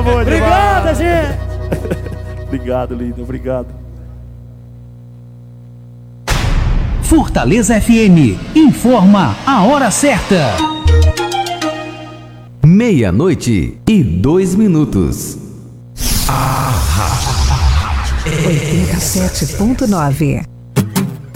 boa Obrigado, gente. Obrigado, lindo. Obrigado. Fortaleza FM informa a hora certa. 00:02. 87.9.